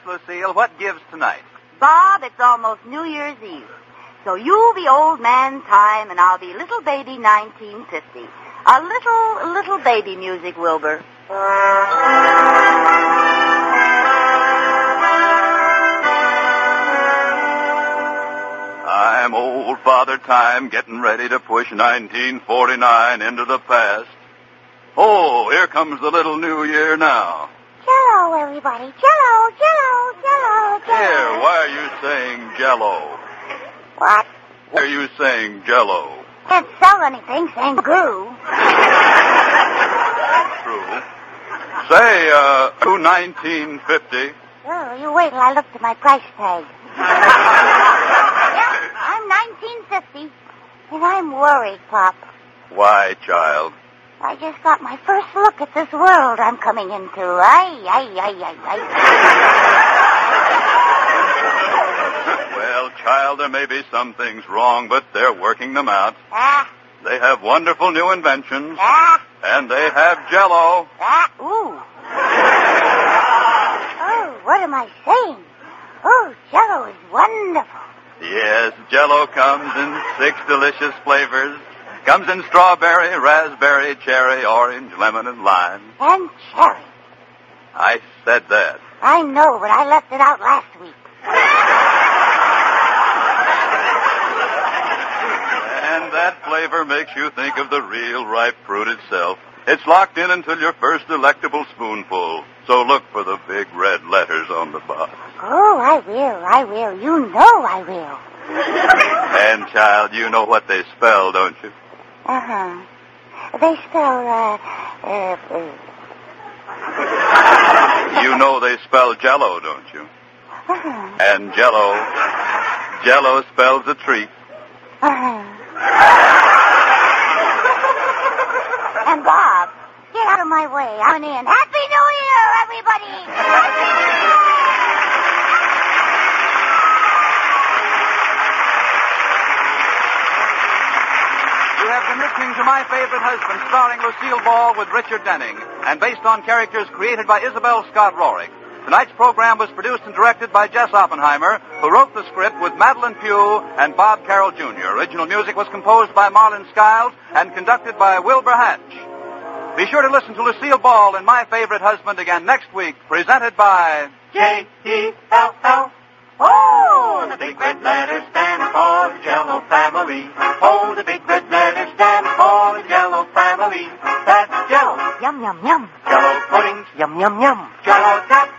Lucille, what gives tonight? Bob, it's almost New Year's Eve. So you'll be old man time, and I'll be little baby 1950. A little baby music, Wilbur. I'm old Father Time, getting ready to push 1949 into the past. Oh, here comes the little new year now. Jello, everybody. Jello, Jello, Jello, Jello. Here, why are you saying Jello? What? Why are you saying Jello? Can't sell anything saying glue. True. Say, 1950. Oh, you wait till I look at my price tag. Yeah, I'm 1950. And I'm worried, Pop. Why, child? I just got my first look at this world I'm coming into. Ay. Well, child, there may be some things wrong, but they're working them out. They have wonderful new inventions. And they have Jello. Ooh. Oh, what am I saying? Oh, Jello is wonderful. Yes, Jello comes in 6 delicious flavors. Comes in strawberry, raspberry, cherry, orange, lemon, and lime. And cherry. I said that. I know, but I left it out last week. And that flavor makes you think of the real ripe fruit itself. It's locked in until your first delectable spoonful. So look for the big red letters on the box. Oh, I will. You know I will. And, child, you know what they spell, don't you? Uh-huh. They spell, You know they spell Jello, don't you? Uh-huh. And Jello spells a treat. Uh-huh. And Bob, get out of my way. I'm in. Happy New Year, everybody! You have been listening to My Favorite Husband, starring Lucille Ball with Richard Denning, and based on characters created by Isabel Scott Rorick. Tonight's program was produced and directed by Jess Oppenheimer, who wrote the script with Madeline Pugh and Bob Carroll Jr. Original music was composed by Marlon Skiles and conducted by Wilbur Hatch. Be sure to listen to Lucille Ball and My Favorite Husband again next week, presented by J-E-L-L. Oh, the big red letters stand for the Jello family. Oh, the big red letters stand for the Jello family. That's Jello. Yum, yum, yum. Jello puddings. Yum, yum, yum. Jello